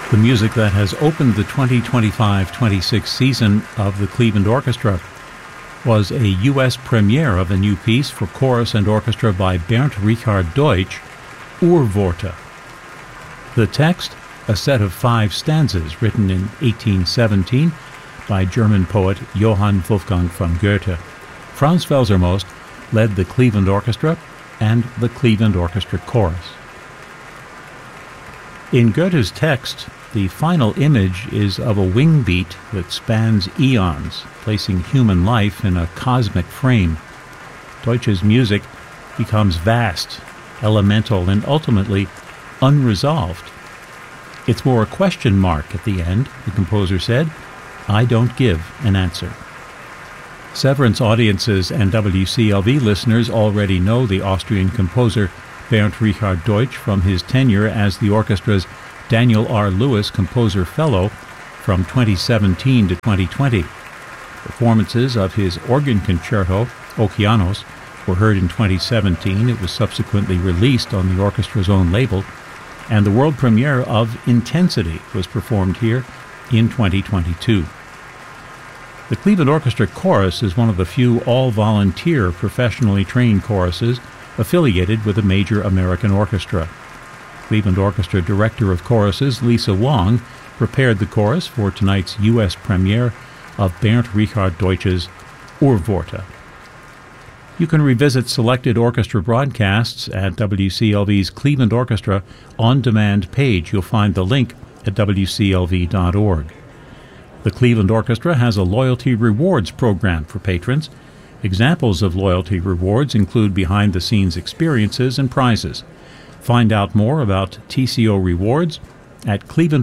The music that has opened the 2025-26 season of the Cleveland Orchestra was a U.S. premiere of a new piece for chorus and orchestra by Bernd Richard Deutsch, Urworte. The text, a set of 5 stanzas written in 1817 by German poet Johann Wolfgang von Goethe. Franz Felsermost led the Cleveland Orchestra and the Cleveland Orchestra Chorus. In Goethe's text, the final image is of a wing beat that spans eons, placing human life in a cosmic frame. Deutsch's music becomes vast, elemental, and ultimately unresolved. It's more a question mark at the end, the composer said. I don't give an answer. Severance audiences and WCLV listeners already know the Austrian composer Bernd Richard Deutsch from his tenure as the orchestra's Daniel R. Lewis Composer Fellow from 2017 to 2020. Performances of his organ concerto, Okeanos, were heard in 2017. It was subsequently released on the orchestra's own label, and the world premiere of Intensity was performed here in 2022. The Cleveland Orchestra Chorus is one of the few all-volunteer professionally trained choruses affiliated with a major American orchestra. Cleveland Orchestra Director of Choruses Lisa Wong prepared the chorus for tonight's U.S. premiere of Bernd Richard Deutsch's Urworte. You can revisit selected orchestra broadcasts at WCLV's Cleveland Orchestra on-demand page. You'll find the link at WCLV.org. The Cleveland Orchestra has a loyalty rewards program for patrons. Examples of loyalty rewards include behind-the-scenes experiences and prizes. Find out more about TCO rewards at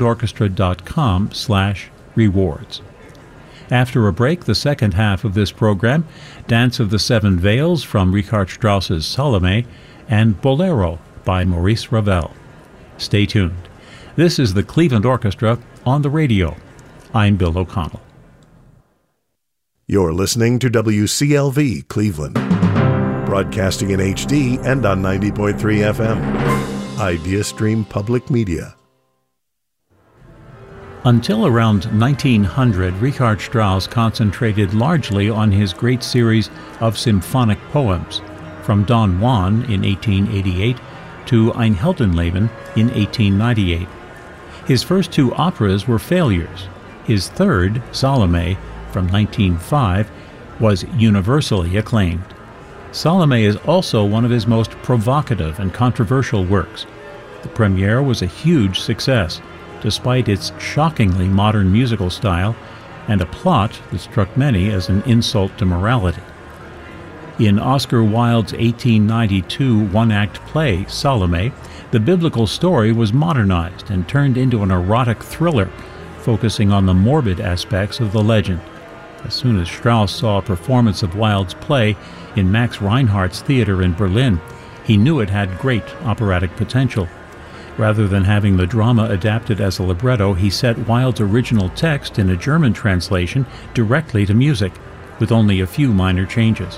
clevelandorchestra.com/rewards. After a break, the second half of this program, Dance of the Seven Veils from Richard Strauss's Salome and Bolero by Maurice Ravel. Stay tuned. This is the Cleveland Orchestra on the radio. I'm Bill O'Connell. You're listening to WCLV Cleveland, broadcasting in HD and on 90.3 FM. IdeaStream Public Media. Until around 1900, Richard Strauss concentrated largely on his great series of symphonic poems, from Don Juan in 1888 to Ein Heldenleben in 1898. His first 2 operas were failures. His third, Salome, from 1905, was universally acclaimed. Salome is also one of his most provocative and controversial works. The premiere was a huge success, despite its shockingly modern musical style and a plot that struck many as an insult to morality. In Oscar Wilde's 1892 one-act play, Salome, the biblical story was modernized and turned into an erotic thriller, focusing on the morbid aspects of the legend. As soon as Strauss saw a performance of Wilde's play in Max Reinhardt's theater in Berlin, he knew it had great operatic potential. Rather than having the drama adapted as a libretto, he set Wilde's original text in a German translation directly to music, with only a few minor changes.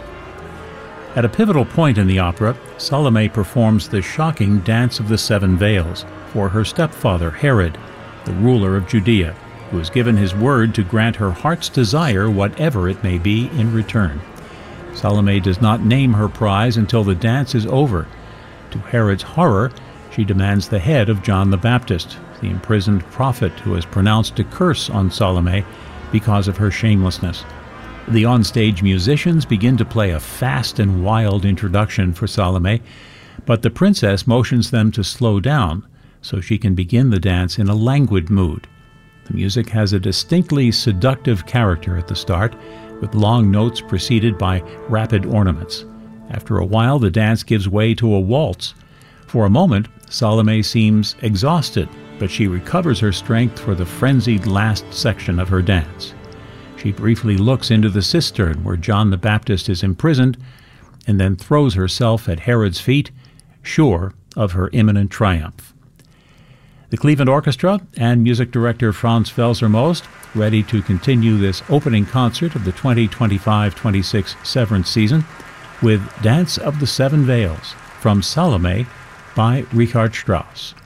At a pivotal point in the opera, Salome performs the shocking Dance of the Seven Veils for her stepfather, Herod, the ruler of Judea, who has given his word to grant her heart's desire, whatever it may be, in return. Salome does not name her prize until the dance is over. To Herod's horror, she demands the head of John the Baptist, the imprisoned prophet who has pronounced a curse on Salome because of her shamelessness. The onstage musicians begin to play a fast and wild introduction for Salome, but the princess motions them to slow down so she can begin the dance in a languid mood. The music has a distinctly seductive character at the start, with long notes preceded by rapid ornaments. After a while, the dance gives way to a waltz. For a moment, Salome seems exhausted, but she recovers her strength for the frenzied last section of her dance. She briefly looks into the cistern where John the Baptist is imprisoned, and then throws herself at Herod's feet, sure of her imminent triumph. The Cleveland Orchestra and music director Franz Felsermost ready to continue this opening concert of the 2025-26 Severance season with Dance of the Seven Veils from Salome by Richard Strauss.